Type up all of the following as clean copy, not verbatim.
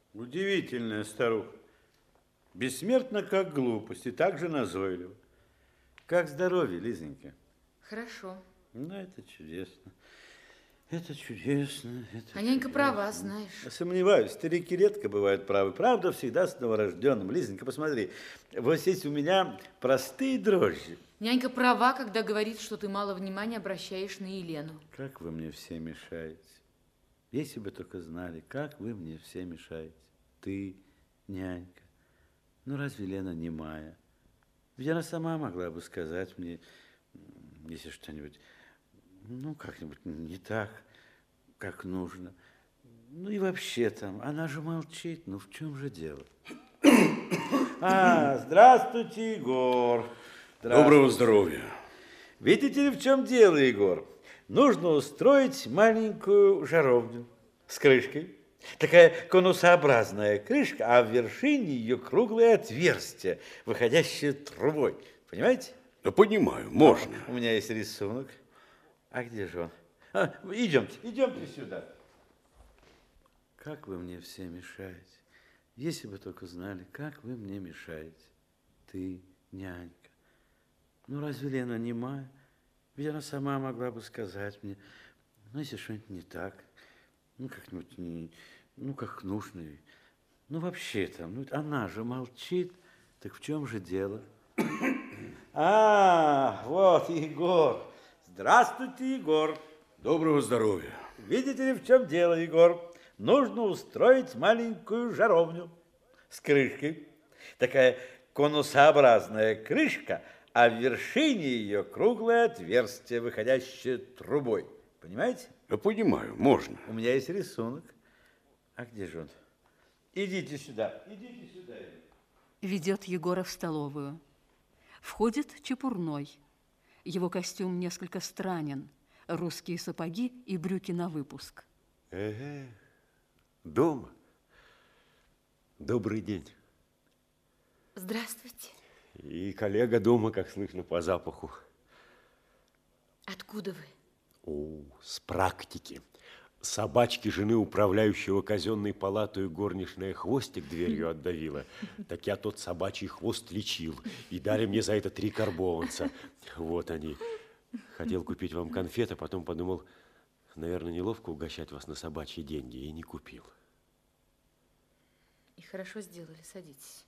Удивительная старуха. Бессмертна, как глупость, и так же назойлива. Как здоровье, Лизонька? Хорошо. Ну, это чудесно. Это чудесно. А нянька права, знаешь. Сомневаюсь, старики редко бывают правы. Правда всегда с новорожденным. Лизонька, посмотри, вот здесь у меня простые дрожжи. Нянька права, когда говорит, что ты мало внимания обращаешь на Елену. Как вы мне все мешаете. Если бы только знали, как вы мне все мешаете. Ты, нянька. Ну, разве Лена немая? Ведь она сама могла бы сказать мне, если что-нибудь, ну, как-нибудь не так, как нужно. Ну, и вообще там, она же молчит. Ну, в чем же дело? Здравствуйте, Егор. Здравствуйте. Доброго здоровья. Видите ли, в чем дело, Егор? Нужно устроить маленькую жаровню с крышкой. Такая конусообразная крышка, а в вершине ее круглое отверстие, выходящее трубой. Понимаете? Да понимаю, можно. У меня есть рисунок. А где же он? Идемте сюда. Как вы мне все мешаете. Если бы только знали, как вы мне мешаете. Ты, нянька. Ну, разве Лена немая? Ведь она сама могла бы сказать мне, ну, если что-нибудь не так, ну, как-нибудь не, ну, как нужно. Ну, вообще там, ну, она же молчит. Так в чем же дело? Вот Егор. Здравствуйте, Егор. Доброго здоровья. Видите ли, в чем дело, Егор? Нужно устроить маленькую жаровню с крышкой. Такая конусообразная крышка, а в вершине ее круглое отверстие, выходящее трубой. Понимаете? Я понимаю, можно. У меня есть рисунок. А где же он? Идите сюда. Ведет Егора в столовую. Входит Чепурной. Его костюм несколько странен. Русские сапоги и брюки на выпуск. Дома. Добрый день. Здравствуйте. И коллега дома, как слышно по запаху. Откуда вы? С практики. Собачки жены управляющего казенной палатой горничная хвостик дверью отдавила. Так я тот собачий хвост лечил. И дали мне за это 3 карбованца. Вот они. Хотел купить вам конфет, а потом подумал, наверное, неловко угощать вас на собачьи деньги. И не купил. И хорошо сделали. Садитесь.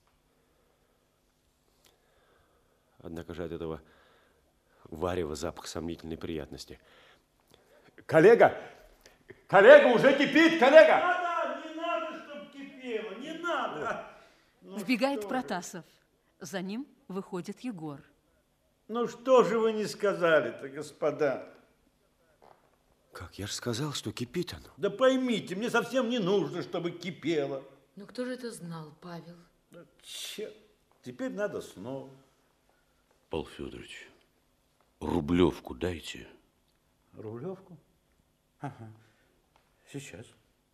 Однако же от этого варева запах сомнительной приятности. Коллега! Коллега, уже кипит, коллега! Да, не надо, чтобы кипело, не надо. Вбегает Протасов. За ним выходит Егор. Ну, что же вы не сказали-то, господа? Как, я же сказал, что кипит оно. Да поймите, мне совсем не нужно, чтобы кипело. Ну, кто же это знал, Павел? Черт, теперь надо снова. Павел Федорович, рублевку дайте. Рублевку? Ага, сейчас.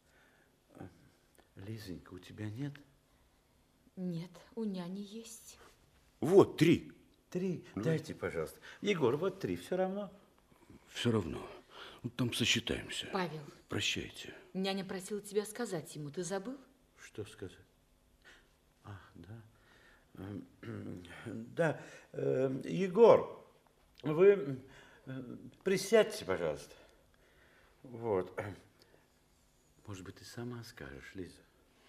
Лизонька, у тебя нет? Нет, у няни есть. Вот, 3. 3? Дайте, пожалуйста. Егор, вот 3, все равно? Все равно. Ну, там сосчитаемся. Павел. Прощайте. Няня просила тебя сказать ему. Ты забыл? Что сказать? Да. Да, Егор, вы присядьте, пожалуйста. Вот. Может быть, ты сама скажешь, Лиза?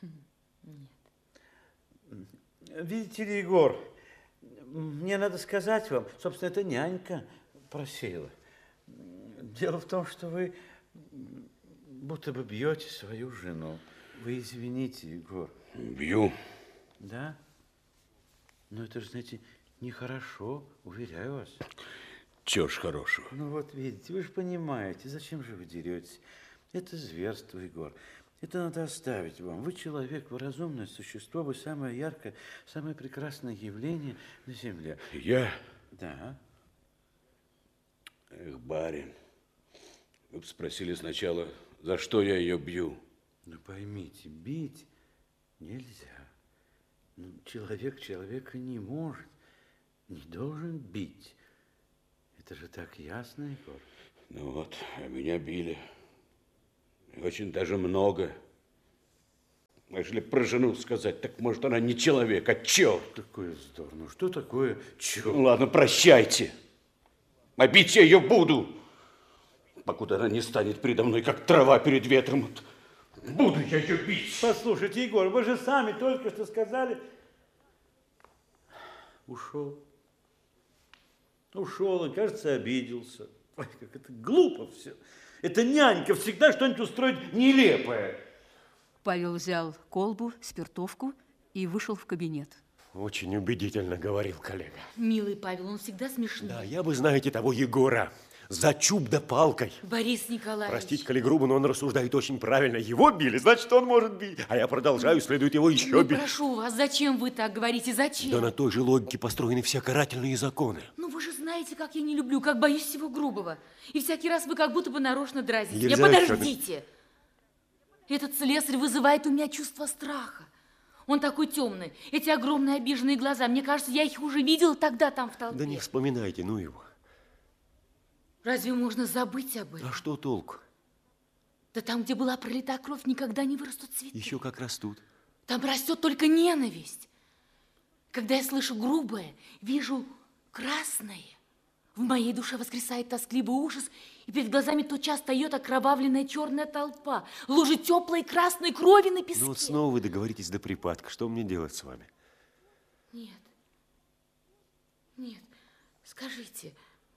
Нет. Видите ли, Егор, мне надо сказать вам, собственно, это нянька просила. Дело в том, что вы будто бы бьете свою жену. Вы извините, Егор. Бью. Да? Но это же, знаете, нехорошо, уверяю вас. Чего ж хорошего? Ну вот видите, вы же понимаете, зачем же вы деретесь? Это зверство, Егор. Это надо оставить вам. Вы человек, вы разумное существо, вы самое яркое, самое прекрасное явление на земле. Я? Да. Эх, барин, вы бы спросили сначала, за что я ее бью. Ну поймите, бить нельзя. Ну, человек человека не может, не должен бить. Это же так ясно, Егор. Ну вот, а меня били. И очень даже много. А если про жену сказать, так может она не человек, а черт. Такое вздор. Ну что такое черт? Ну ладно, прощайте. А бить я ее буду, покуда она не станет передо мной, как трава перед ветром. Вот буду я ее бить. Послушайте, Егор, вы же сами только что сказали... Ушел. Ушел и, кажется, обиделся. Ой, как это глупо все. Это нянька всегда что-нибудь устроит нелепое. Павел взял колбу, спиртовку и вышел в кабинет. Очень убедительно говорил коллега. Милый Павел, он всегда смешный. Да, я бы, знаете, того Егора за чуб да палкой. Борис Николаевич. Простите, коли грубо, но он рассуждает очень правильно. Его били, значит, он может бить. А я продолжаю, следует его еще Ну, бить. прошу вас, зачем вы так говорите? Зачем? Да на той же логике построены все карательные законы. Ну, вы же знаете, как я не люблю, как боюсь всего грубого. И всякий раз вы как будто бы нарочно дразите меня. Елизавета Подождите. Этот слесарь вызывает у меня чувство страха. Он такой темный. Эти огромные обиженные глаза. Мне кажется, я их уже видела тогда там в толпе. Да не вспоминайте, ну его. Разве можно забыть об этом? А что толку? Да там, где была пролита кровь, никогда не вырастут цветы. Еще как растут. Там растет только ненависть. Когда я слышу грубое, вижу красное. В моей душе воскресает тоскливый ужас, и перед глазами тотчас встает окровавленная черная толпа, лужи теплой красной крови на песке. Ну вот снова вы договоритесь до припадка. Что мне делать с вами? Нет, нет, скажите,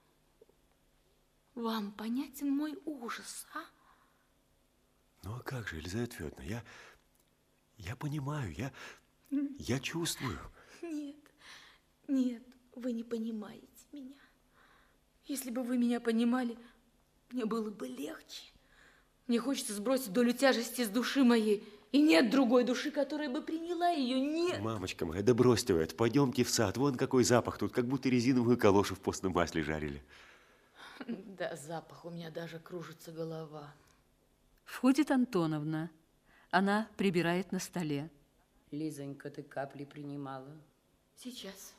вам понятен мой ужас, а? Ну а как же, Елизавета Федоровна, я понимаю, я чувствую. Нет, нет, вы не понимаете меня. Если бы вы меня понимали, мне было бы легче. Мне хочется сбросить долю тяжести с души моей. И нет другой души, которая бы приняла ее. Нет. Мамочка моя, да бросьте вы это. Пойдемте в сад. Вон какой запах тут, как будто резиновую калошу в постном масле жарили. Да, запах, у меня даже кружится голова. Входит Антоновна. Она прибирает на столе. Лизонька, ты капли принимала? Сейчас.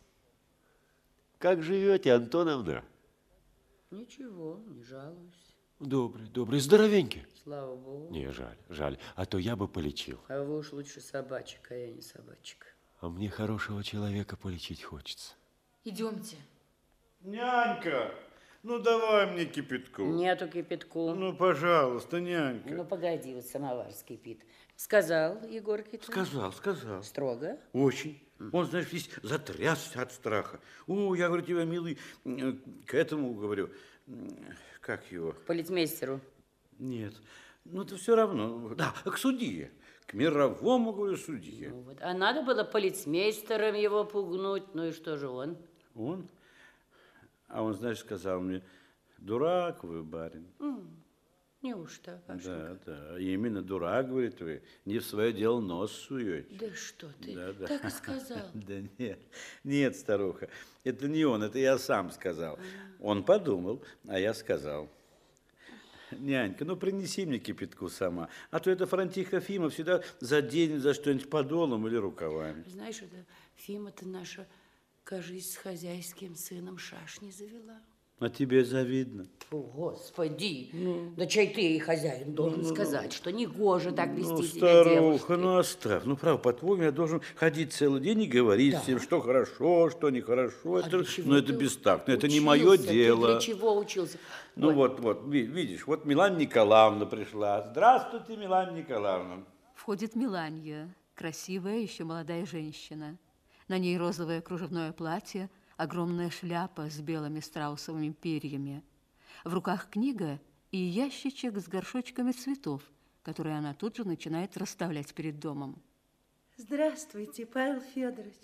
Как живете, Антоновна? Ничего, не жалуюсь. Добрый, здоровенький. Слава Богу. Не, жаль. А то я бы полечил. А вы уж лучше собачек, а я не собачка. А мне хорошего человека полечить хочется. Идемте. Нянька, ну давай мне кипятку. Нету кипятку. Ну, пожалуйста, нянька. Ну, погоди, вот самовар скипит. Сказал Егор Кита? Сказал. Строго? Очень. Он, знаешь, весь затрясся от страха. Я говорю, тебя, милый, к этому, говорю, как его? К полицмейстеру. Нет, ну это все равно. Да, к судье, к мировому, говорю, судье. Ну, вот. А надо было полицмейстером его пугнуть. Ну и что же он? Он? А он, знаешь, сказал мне, дурак вы, барин. Неужто? А что? Да, именно дурак, говорит, вы не в свое дело нос суете. Да что ты, Да. так и сказал. Да нет, старуха, это не он, это я сам сказал. Он подумал, а я сказал. Нянька, ну принеси мне кипятку сама, а то эта Франтиха Фима всегда заденет за что-нибудь подолом или рукавами. Знаешь, это Фима-то наша, кажись, с хозяйским сыном шашни завела. А тебе завидно. Фу, Господи, да чай ты и хозяин должен сказать, что негоже так вести себя девушке. Старуха, оставь. Ну, право, по-твоему, я должен ходить целый день и говорить всем, что хорошо, что нехорошо. Это бестактно, это не мое дело. Ты для чего учился? Ну, вот, видишь, вот Милана Николаевна пришла. Здравствуйте, Милана Николаевна. Входит Миланья, красивая, еще молодая женщина. На ней розовое кружевное платье, огромная шляпа с белыми страусовыми перьями. В руках книга и ящичек с горшочками цветов, которые она тут же начинает расставлять перед домом. Здравствуйте, Павел Федорович.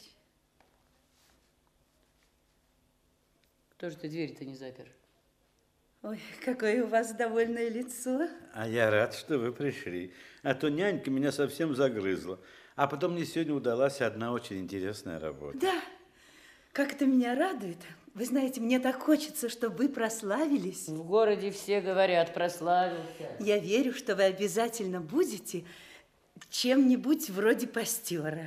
Кто же ты дверь-то не запер? Ой, какое у вас довольное лицо. А я рад, что вы пришли. А то нянька меня совсем загрызла. А потом мне сегодня удалась одна очень интересная работа. Да, как это меня радует. Вы знаете, мне так хочется, чтобы вы прославились. В городе все говорят, прославился. Я верю, что вы обязательно будете чем-нибудь вроде пастера.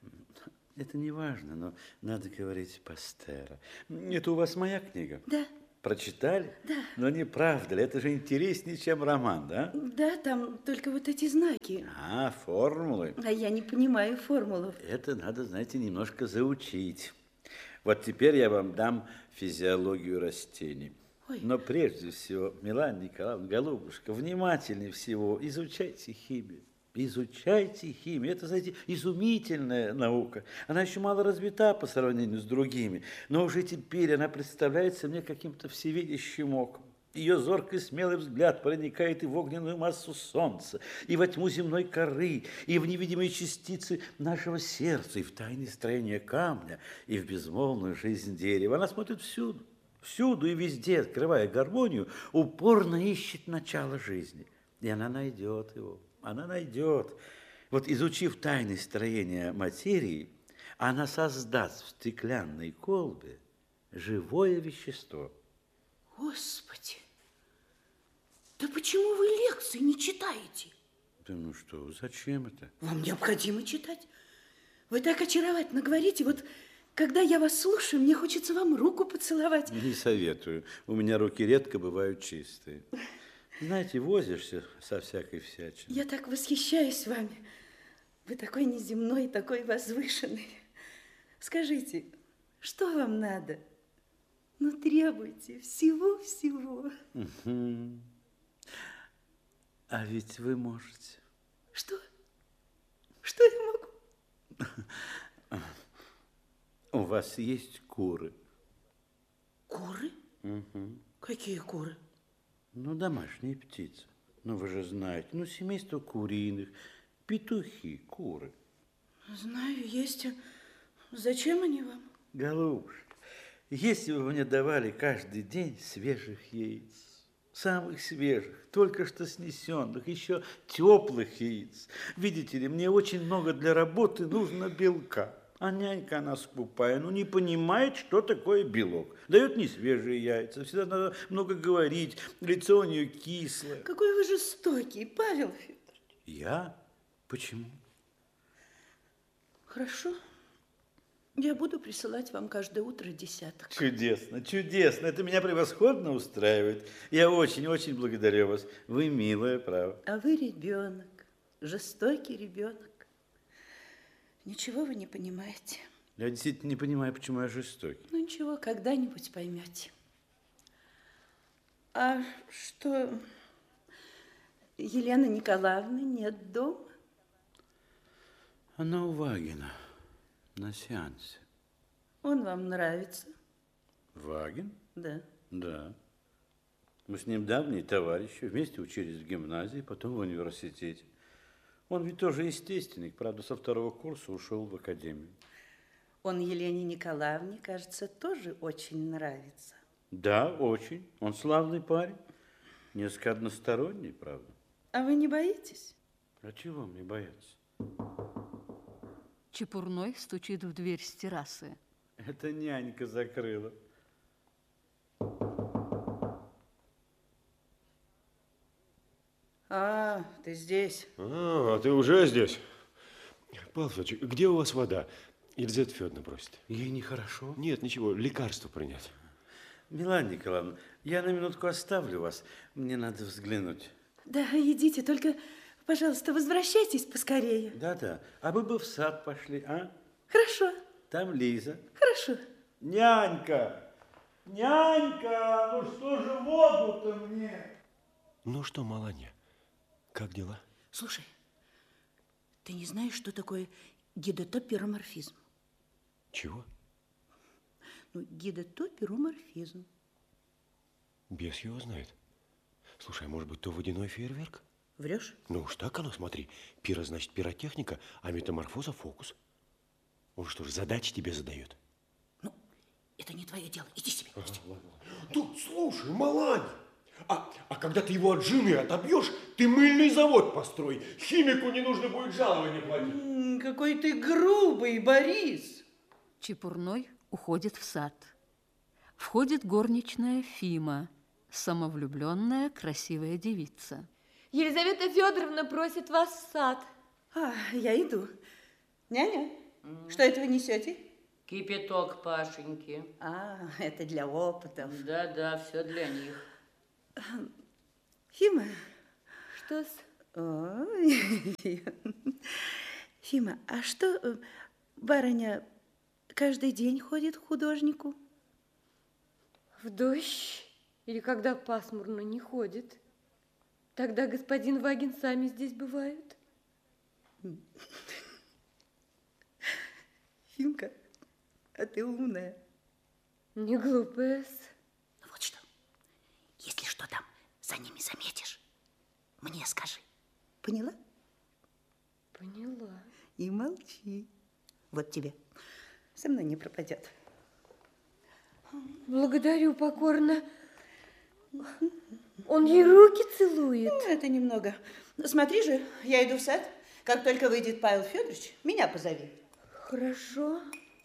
Это не важно, но надо говорить пастера. Это у вас моя книга? Да. Прочитали? Да. Но не правда ли? Это же интереснее, чем роман, да? Да, там только вот эти знаки. А, формулы. А я не понимаю формулов. Это надо, знаете, немножко заучить. Вот теперь я вам дам физиологию растений. Ой. Но прежде всего, Милана Николаевна, голубушка, внимательнее всего изучайте химию. Изучайте химию. Это, знаете, изумительная наука. Она еще мало развита по сравнению с другими, но уже теперь она представляется мне каким-то всевидящим оком. Ее зоркий смелый взгляд проникает и в огненную массу солнца, и во тьму земной коры, и в невидимые частицы нашего сердца, и в тайные строения камня, и в безмолвную жизнь дерева. Она смотрит всюду, всюду и везде, открывая гармонию, упорно ищет начало жизни. И она найдет его. Она найдет. Вот изучив тайны строения материи, она создаст в стеклянной колбе живое вещество. Господи, да почему вы лекции не читаете? Да ну что, зачем это? Вам необходимо читать. Вы так очаровательно говорите. Вот когда я вас слушаю, мне хочется вам руку поцеловать. Не советую. У меня руки редко бывают чистые. Знаете, возишься со всякой всячиной. Я так восхищаюсь вами. Вы такой неземной, такой возвышенный. Скажите, что вам надо? Ну, требуйте всего-всего. А ведь вы можете. Что? Что я могу? У вас есть куры? Куры? Какие куры? Ну, домашние птицы. Ну, вы же знаете, ну, семейство куриных, петухи, куры. Знаю, есть. Зачем они вам? Голубушка, если бы вы мне давали каждый день свежих яиц, самых свежих, только что снесенных, еще теплых яиц. Видите ли, мне очень много для работы нужно белка. А нянька, она скупая, ну не понимает, что такое белок. Дает несвежие яйца, всегда надо много говорить, лицо у нее кислое. Какой вы жестокий, Павел Федорович. Я? Почему? Хорошо. Я буду присылать вам каждое утро десяток. Чудесно, чудесно. Это меня превосходно устраивает. Я очень-очень благодарю вас. Вы милая, право. А вы ребенок, жестокий ребенок. Ничего вы не понимаете. Я действительно не понимаю, почему я жестокий. Ну ничего, когда-нибудь поймете. А что, Елены Николаевны нет дома? Она у Вагина на сеансе. Он вам нравится? Вагин? Да. Да. Мы с ним давние товарищи, вместе учились в гимназии, потом в университете. Он ведь тоже естественник, правда, со второго курса ушел в академию. Он Елене Николаевне, кажется, тоже очень нравится. Да, очень. Он славный парень. Несколько односторонний, правда. А вы не боитесь? А чего мне бояться? Чепурной стучит в дверь с террасы. Это нянька закрыла. А, ты здесь. А ты уже здесь? Павел Федорович, где у вас вода? Елизавета Федоровна просит. Ей нехорошо? Нет, ничего, лекарство принять. Милана Николаевна, я на минутку оставлю вас. Мне надо взглянуть. Да, идите, только, пожалуйста, возвращайтесь поскорее. Да-да. А мы бы в сад пошли, а? Хорошо, Там Лиза. хорошо. Нянька! Нянька! Ну что же воду-то мне? Ну что, Маланья, как дела? Слушай, ты не знаешь, что такое гидотопироморфизм? Чего? Ну, гидотопироморфизм. Бес его знает. Слушай, а может быть, то водяной фейерверк? Врешь? Ну уж так оно, смотри. Пиро значит пиротехника, а метаморфоза фокус. Он что же, задачи тебе задает? Ну, это не твое дело. Иди себе. Иди. Тут, слушай, Маланья, а когда ты его от жены отобьешь, ты мыльный завод построй. Химику не нужно будет жалования платить. Какой ты грубый, Борис. Чепурной уходит в сад. Входит горничная Фима, самовлюбленная красивая девица. Елизавета Федоровна просит вас в сад. А, я иду. Няня, что это вы несете? Кипяток Пашеньки. А, это для опытов. Да, все для них. Фима. Что-с? Ой, Фима, а что барыня каждый день ходит к художнику? В дождь или когда пасмурно не ходит. Тогда господин Вагин сами здесь бывают. Фимка, а ты умная. Не глупая. Ну вот что, если что там за ними заметишь, мне скажи. Поняла? Поняла. И молчи. Вот тебе. Со мной не пропадет. Благодарю покорно. Он ей руки целует. Ну, это немного. Смотри же, я иду в сад. Как только выйдет Павел Федорович, меня позови. Хорошо.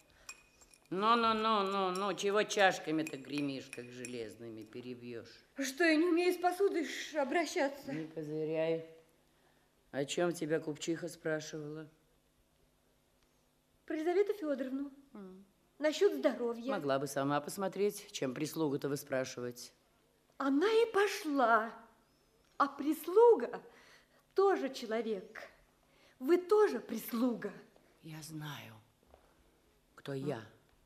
Ну, чего чашками-то гремишь, как железными перебьешь? Что, я не умею с посудой обращаться? Не козыряй. О чем тебя купчиха спрашивала? Про Елизавету Федоровну. Насчет здоровья. Могла бы сама посмотреть, чем прислугу-то выспрашивать. Она и пошла. А прислуга тоже человек. Вы тоже прислуга. Я знаю, кто я.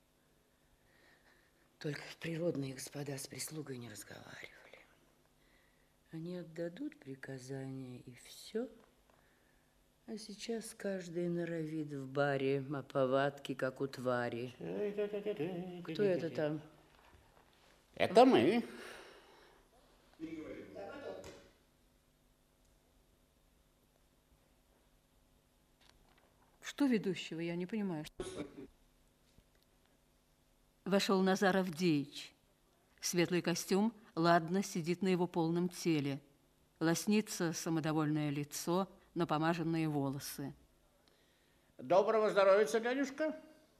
Только природные господа с прислугой не разговаривали. Они отдадут приказания, и все. А сейчас каждый норовит в баре, а повадки, как у твари. Кто это там? Это мы. Что ведущего? Я не понимаю. Вошел Назар Авдеич. Светлый костюм ладно сидит на его полном теле. Лоснится самодовольное лицо, напомаженные волосы. Доброго здоровья, дядюшка.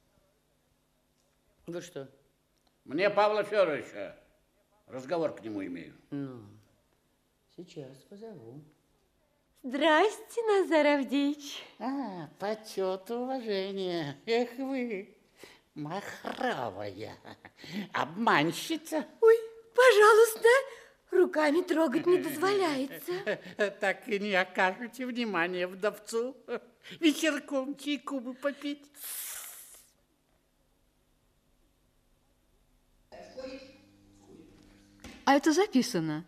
Вы что? Мне Павла Федоровича. Разговор к нему имею. Ну, сейчас позову. Здрасте, Назар Авдеевич. Почет, уважение. Эх вы, махровая, обманщица. Ой, пожалуйста, руками трогать не дозволяется. Так и не окажете внимания вдовцу. Вечерком чайку бы попить. А это записано.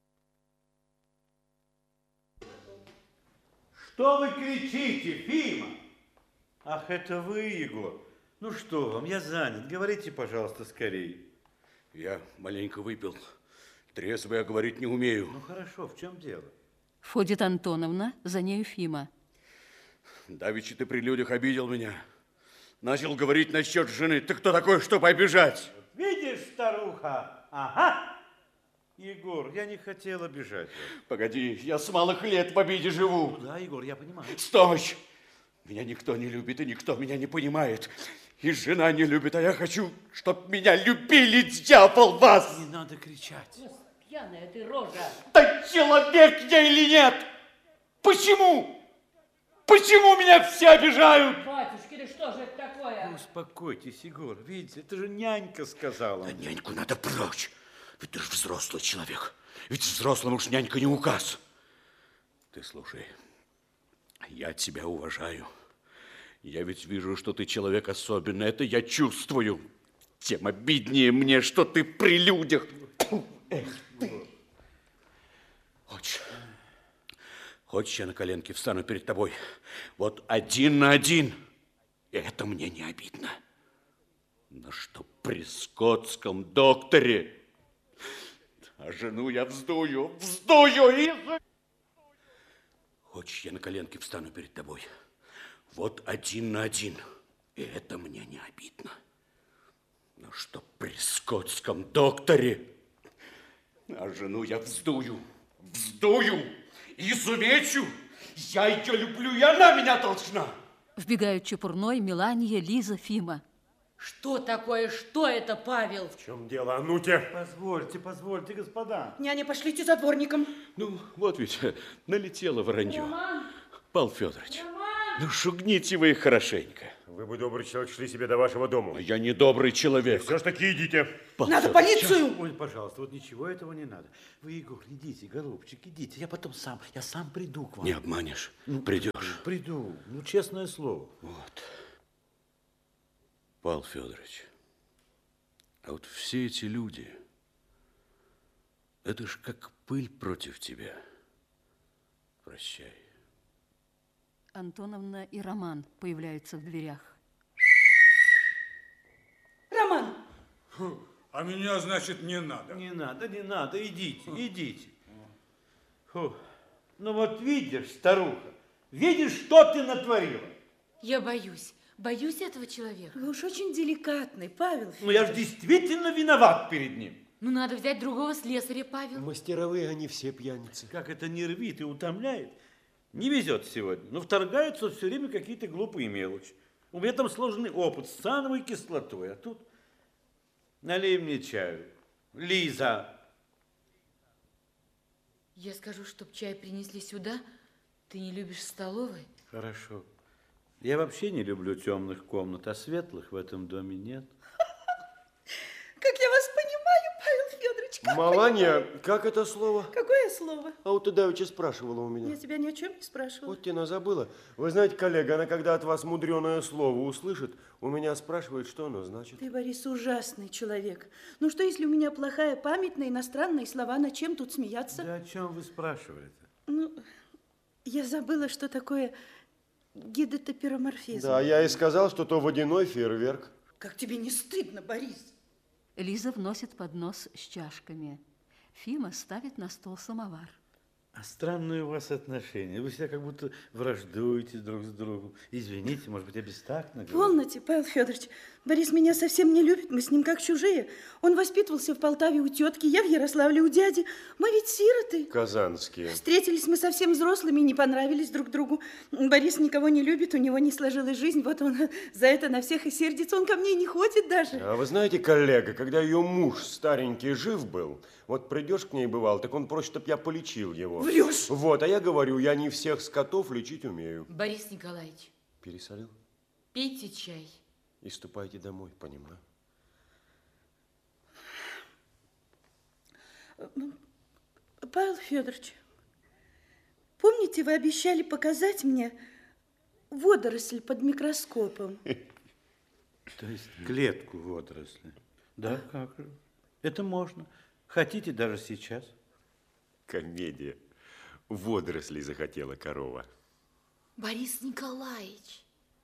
Что вы кричите, Фима? Ах, это вы, Егор. Ну что вам, я занят. Говорите, пожалуйста, скорее. Я маленько выпил. Трезво я говорить не умею. Ну хорошо, в чем дело? Входит Антоновна, за нею Фима. Давеча ты при людях обидел меня. Начал говорить насчет жены. Ты кто такой, чтобы обижать? Видишь, старуха? Ага. Егор, я не хотел обижать вас. Погоди, я с малых лет в обиде живу. Да, Егор, я понимаю. Стой! Меня никто не любит, и никто меня не понимает. И жена не любит, а я хочу, чтоб меня любили, дьявол, вас! Не надо кричать. Пьяная ты рожа. Да человек я или нет? Почему? Почему меня все обижают? Батюшки, да что же это такое? Успокойтесь, Егор. Видите, это же нянька сказала. Да няньку надо прочь. Ведь ты же взрослый человек. Ведь взрослым уж нянька не указ. Ты слушай, я тебя уважаю. Я ведь вижу, что ты человек особенный. Это я чувствую. Тем обиднее мне, что ты при людях. Эх ты. Хочешь, я на коленке встану перед тобой? Вот 1 на 1. И это мне не обидно. Но что при скотском докторе... А жену я вздую и... Хочешь, я на коленке встану перед тобой? Вот 1 на 1. И это мне не обидно. Но что при скотском докторе... А жену я вздую и изувечу. Я ее люблю, и она меня должна. Вбегают Чепурной, Меланья, Лиза, Фима. Что такое? Что это, Павел? В чем дело, Ануте? Позвольте, господа. Няня, пошлите за дворником. Ну, вот ведь налетело воронье. Павел Федорович, Ну, шугните вы их хорошенько. Вы бы, добрый человек, шли себе до вашего дома. Я не добрый человек. Все ж таки идите. Надо полицию! Ой, пожалуйста, вот ничего этого не надо. Вы, Егор, идите, голубчик, идите. Я потом сам приду к вам. Не обманешь. Придешь. Приду, ну, честное слово. Вот. Павел Федорович, а вот все эти люди, это ж как пыль против тебя. Прощай. Антоновна и Роман появляются в дверях. Роман! А меня, значит, не надо. Не надо, идите. Фу. Ну вот видишь, старуха, видишь, что ты натворила? Я боюсь этого человека. Вы уж очень деликатный, Павел. Ну я же действительно виноват перед ним. Ну, надо взять другого слесаря, Павел. Мастеровые они все пьяницы. Как это нервит и утомляет. Не везет сегодня. Но вторгаются все время какие-то глупые мелочи. У меня там сложный опыт с циановой кислотой. А тут налей мне чаю. Лиза. Я скажу, чтоб чай принесли сюда. Ты не любишь в столовой? Хорошо. Я вообще не люблю темных комнат, а светлых в этом доме нет. Как я вас понимаю, Павел Федорович, как Маланья, понимаю. как это слово? Какое слово? А вот ты давеча спрашивала у меня. Я тебя ни о чем не спрашивала. Вот Тина забыла. Вы знаете, коллега, она когда от вас мудреное слово услышит, у меня спрашивает, что оно значит. Ты, Борис, ужасный человек. Ну что, если у меня плохая память на иностранные слова, над чем тут смеяться? Да о чем вы спрашивали-то? Ну, я забыла, что такое гидотопероморфизм. Да, я и сказал, что то водяной фейерверк. Как тебе не стыдно, Борис? Лиза вносит поднос с чашками. Фима ставит на стол самовар. А странные у вас отношения. Вы всегда как будто враждуете друг с другом. Извините, может быть, я бестактно говорю. Полноте, Павел Федорович. Борис меня совсем не любит, мы с ним как чужие. Он воспитывался в Полтаве у тетки, я в Ярославле у дяди. Мы ведь сироты. Казанские. Встретились мы совсем взрослыми, не понравились друг другу. Борис никого не любит, у него не сложилась жизнь, вот он за это на всех и сердится. Он ко мне не ходит даже. А вы знаете, коллега, когда ее муж старенький жив был, вот придешь к ней бывал, так он просит, чтоб я полечил его. Врешь? Вот, а я говорю, я не всех скотов лечить умею. Борис Николаевич, Пересолил? пейте чай. И ступайте домой, понимаю. Павел Федорович, помните, вы обещали показать мне водоросль под микроскопом? То есть клетку водоросли. Да, как же. Это можно. Хотите даже сейчас. Комедия. Водорослей захотела корова. Борис Николаевич,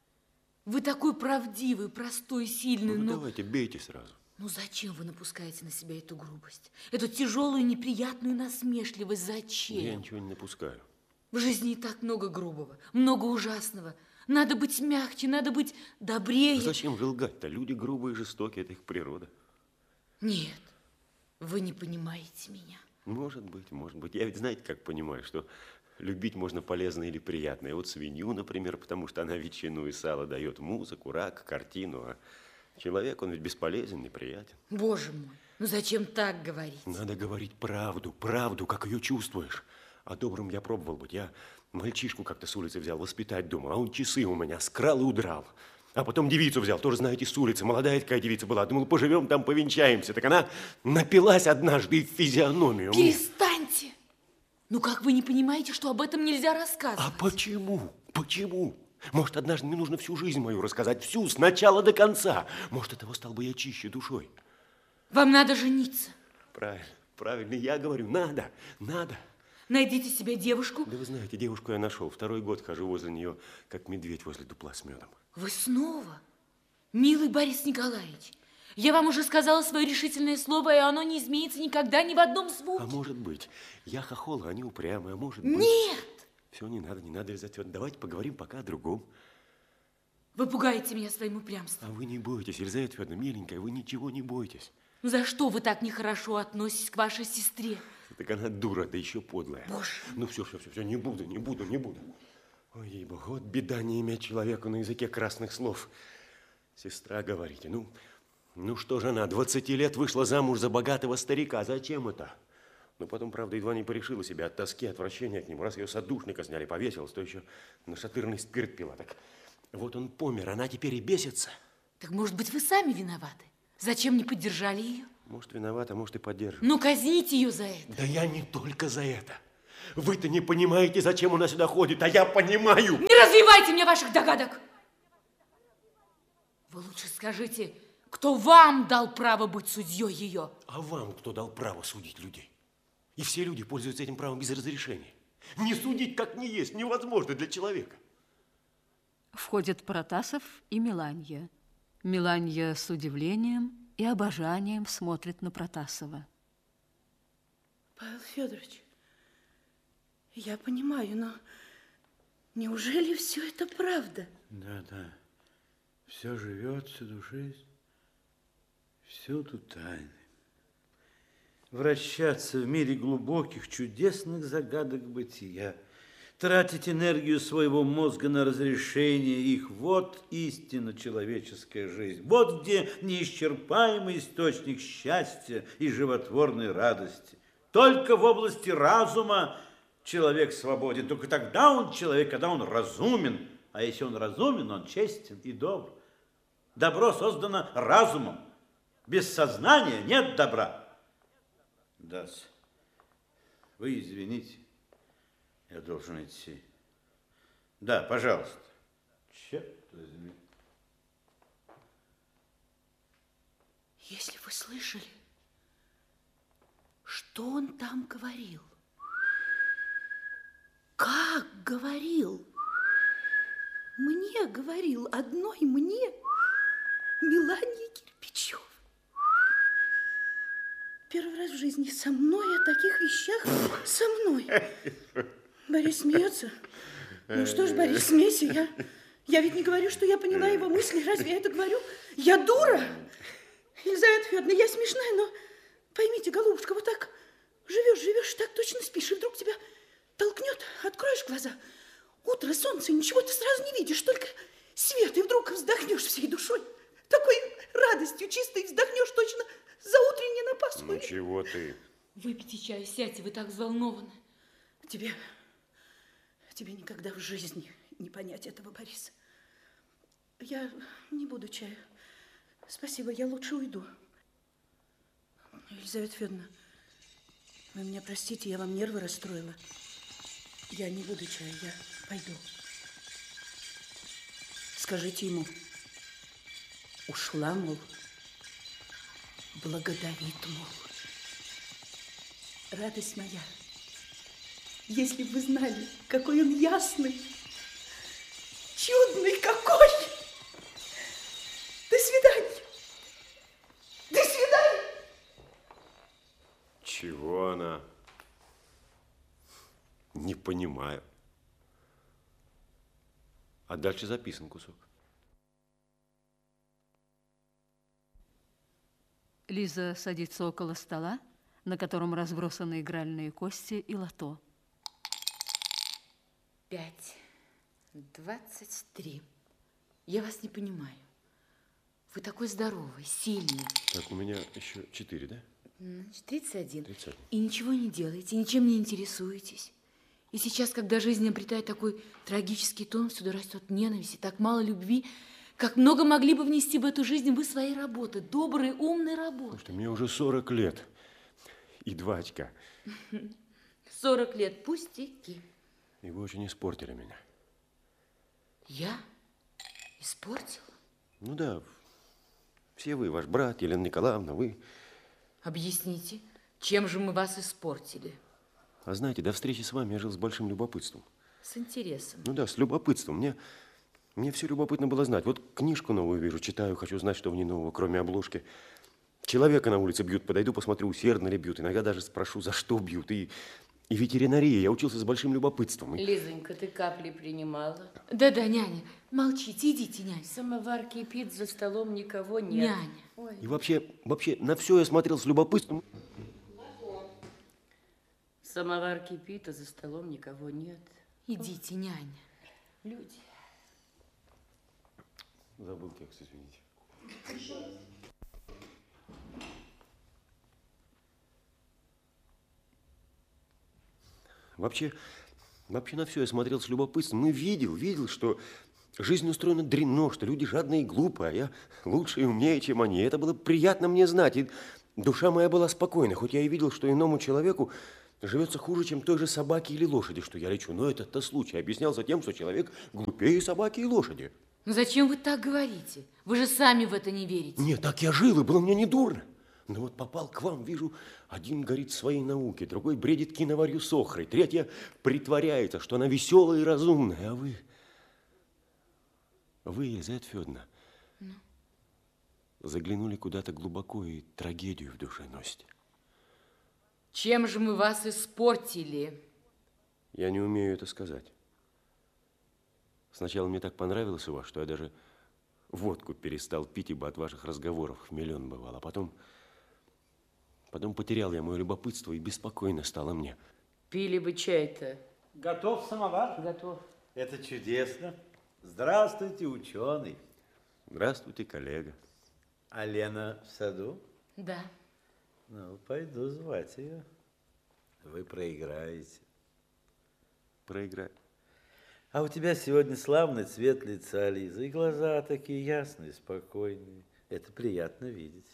вы такой правдивый, простой, сильный, Ну, но... давайте, бейте сразу. Ну зачем вы напускаете на себя эту грубость? Эту тяжелую, неприятную насмешливость? Зачем? Я ничего не напускаю. В жизни и так много грубого, много ужасного. Надо быть мягче, надо быть добрее. А зачем же лгать-то? Люди грубые и жестокие, это их природа. Нет, вы не понимаете меня. Может быть, может быть. Я ведь, знаете, как понимаю, что любить можно полезно или приятно. И вот свинью, например, потому что она ветчину и сало дает, музыку, рак, картину. А человек, он ведь бесполезен, неприятен. Боже мой, ну зачем так говорить? Надо говорить правду, правду, как ее чувствуешь. А добрым я пробовал быть. Я мальчишку как-то с улицы взял, воспитать думал, а он часы у меня скрал и удрал. А потом девицу взял, тоже, знаете, с улицы. Молодая такая девица была. Думал, поживем там, повенчаемся. Так она напилась однажды и в физиономию. Перестаньте! Ну как вы не понимаете, что об этом нельзя рассказывать? А почему? Почему? Может, однажды мне нужно всю жизнь мою рассказать, всю, с начала до конца. Может, от того стал бы я чище душой. Вам надо жениться. Правильно, правильно, я говорю, надо, надо. Найдите себе девушку. Да вы знаете, девушку я нашел. 2-й год хожу возле нее, как медведь возле дупла с медом. Вы снова? Милый Борис Николаевич, я вам уже сказала свое решительное слово, и оно не изменится никогда ни в одном звуке. А может быть, я хохол, а они упрямые, а может быть... Нет! Все, не надо, Елизавета Федоровна. Давайте поговорим пока о другом. Вы пугаете меня своим упрямством. А вы не бойтесь, Елизавета Федоровна, миленькая, вы ничего не бойтесь. Ну за что вы так нехорошо относитесь к вашей сестре? Так она дура, да еще подлая. Боже. Ну все, не буду. Ой, ей-богу, вот беда не иметь человеку на языке красных слов. Сестра, говорите, ну что же она, 20 лет вышла замуж за богатого старика, зачем это? Но потом, правда, едва не порешила себя от тоски, отвращения к нему. Раз ее с отдушника сняли, повесилась, то еще нашатырный спирт пила. Так вот он помер, она теперь и бесится. Так, может быть, вы сами виноваты? Зачем не поддержали ее? Может, виновата, может, и поддерживает. Ну, казните ее за это. Да я не только за это. Вы-то не понимаете, зачем она сюда ходит, а я понимаю. Не развивайте мне ваших догадок. Вы лучше скажите, кто вам дал право быть судьей ее? А вам кто дал право судить людей? И все люди пользуются этим правом без разрешения. Не судить как не есть невозможно для человека. Входят Протасов и Меланья. Меланья с удивлением и обожанием смотрит на Протасова. Павел Федорович, я понимаю, но неужели все это правда? Да, да. Все живет, всюду жизнь, всюду тайны. Вращаться в мире глубоких, чудесных загадок бытия, тратить энергию своего мозга на разрешение их. Вот истинно человеческая жизнь. Вот где неисчерпаемый источник счастья и животворной радости. Только в области разума человек свободен. Только тогда он человек, когда он разумен. А если он разумен, он честен и добр. Добро создано разумом. Без сознания нет добра. Да, вы извините, я должен идти. Да, пожалуйста. Черт возьми. Если вы слышали, что он там говорил? Как говорил? Мне говорил, одной мне, Меланье Кирпичев. Первый раз в жизни со мной о таких вещах, со мной. Борис смеется. Ну что ж, Борис, смейся. Я ведь не говорю, что я поняла его мысли. Разве я это говорю? Я дура. Елизавета Федоровна, я смешная, но поймите, голубушка, вот так живешь, так точно спишь, и вдруг тебя толкнет, откроешь глаза. Утро, солнце, ничего ты сразу не видишь, только свет, и вдруг вздохнешь всей душой. Такой радостью чистой вздохнешь точно за утреннее на Пасху. Ну, чего ты? Выпейте чаю, сядьте, вы так взволнованы. Тебе никогда в жизни не понять этого, Борис. Я не буду чаю. Спасибо, я лучше уйду. Елизавета Федоровна, вы меня простите, я вам нервы расстроила. Я не буду чая, я пойду. Скажите ему, ушла, мол, благодавит, мол. Радость моя, если бы вы знали, какой он ясный, чудный какой. До свидания. До свидания. Чего она? Не понимаю. А дальше записан кусок. Лиза садится около стола, на котором разбросаны игральные кости и лото. 5:23. Я вас не понимаю. Вы такой здоровый, сильный. Так, у меня еще 4, да? Значит, 31. 31. И ничего не делаете, ничем не интересуетесь. И сейчас, когда жизнь обретает такой трагический тон, всюду растет ненависть и так мало любви, как много могли бы внести в эту жизнь вы своей работы, доброй, умной работы. Слушайте, мне уже 40 лет и 2 очка. 40 лет, пустяки. И вы очень испортили меня. Я испортила? Ну да, все вы, ваш брат, Елена Николаевна, вы. Объясните, чем же мы вас испортили? А знаете, до встречи с вами я жил с большим любопытством. С интересом. Ну да, с любопытством. Мне все любопытно было знать. Вот книжку новую вижу, читаю, хочу знать, что в ней нового, кроме обложки. Человека на улице бьют, подойду, посмотрю, усердно ли бьют. Иногда даже спрошу, за что бьют. И ветеринария. Я учился с большим любопытством. Лизонька, ты капли принимала? Да-да, няня, молчите, идите, няня. Самовар кипит, за столом никого нет. Няня. Ой. И вообще, на все я смотрел с любопытством. Самовар кипит, а за столом никого нет. Идите, няня. Люди. Забыл текст, извините. Вообще на все я смотрел с любопытством и видел, что жизнь устроена дрянно, что люди жадные и глупые, а я лучше и умнее, чем они. Это было приятно мне знать, и душа моя была спокойна, хоть я и видел, что иному человеку живется хуже, чем той же собаке или лошади, что я лечу. Но этот-то случай объяснялся тем, что человек глупее собаки и лошади. Ну зачем вы так говорите? Вы же сами в это не верите. Нет, так я жил, и было мне не дурно. Но вот попал к вам, вижу, один горит в своей науке, другой бредит киноварью с охрой, третья притворяется, что она веселая и разумная, а вы, Елизавета Федоровна, заглянули куда-то глубоко и трагедию в душе носите. Чем же мы вас испортили? Я не умею это сказать. Сначала мне так понравилось у вас, что я даже водку перестал пить, ибо от ваших разговоров хмелен бывал. А потом потерял я мое любопытство, и беспокойно стало мне. Пили бы чай-то. Готов самовар? Готов. Это чудесно. Здравствуйте, ученый. Здравствуйте, коллега. А Лена в саду? Да. Ну, пойду звать ее. Вы проиграете. Проиграть. А у тебя сегодня славный цвет лица, Лиза, и глаза такие ясные, спокойные. Это приятно видеть.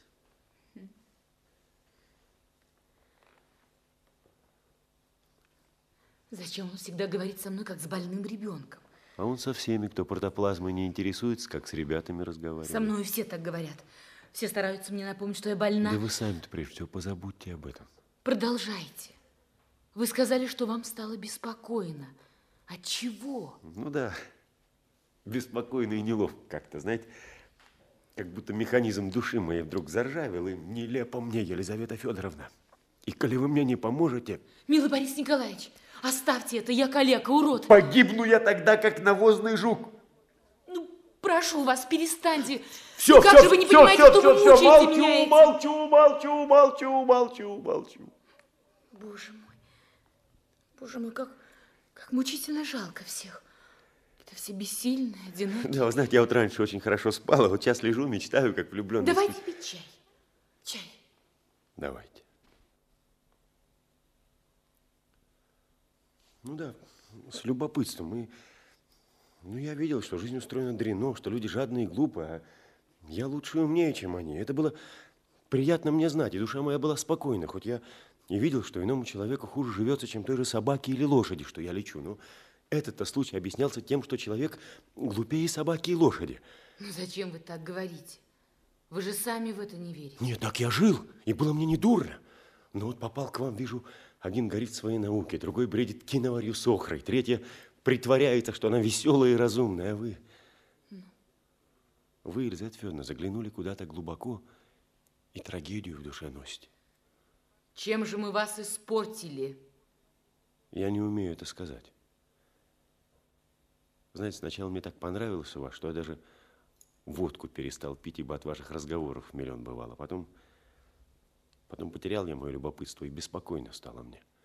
Зачем он всегда говорит со мной, как с больным ребенком? А он со всеми, кто протоплазмой не интересуется, как с ребятами разговаривает. Со мной все так говорят. Все стараются мне напомнить, что я больна. Да вы сами-то прежде всего позабудьте об этом. Продолжайте. Вы сказали, что вам стало беспокойно. От чего? Ну да, беспокойно и неловко как-то, знаете, как будто механизм души моей вдруг заржавел, и нелепо мне, Елизавета Федоровна. И коли вы мне не поможете... Милый Борис Николаевич, оставьте это, я калека, урод. Погибну я тогда, как навозный жук. Ну, прошу вас, перестаньте. Все, ну, как же вы не понимаете, что вы мучаете меня этим? Молчу. Боже мой, как мучительно жалко всех. Это все бессильные, одинокие. Да, вы знаете, я вот раньше очень хорошо спала, вот сейчас лежу, мечтаю, как влюбленный. Давайте пить чай. Чай. Давайте. Ну да, с любопытством. Я видел, что жизнь устроена дрянно, что люди жадные и глупые, а я лучше и умнее, чем они. Это было приятно мне знать, и душа моя была спокойна, хоть я и видел, что иному человеку хуже живется, чем той же собаке или лошади, что я лечу. Но этот-то случай объяснялся тем, что человек глупее собаки и лошади. Ну зачем вы так говорите? Вы же сами в это не верите. Нет, так я жил, и было мне не дурно. Но вот попал к вам, вижу, один горит в своей науке, другой бредит киноварью с охрой, третья притворяется, что она веселая и разумная, а вы, Елизавета Федоровна, заглянули куда-то глубоко и трагедию в душе носите. Чем же мы вас испортили? Я не умею это сказать. Знаете, сначала мне так понравилось у вас, что я даже водку перестал пить, ибо от ваших разговоров миллион бывало. Потом потерял я мое любопытство, и беспокойно стало мне.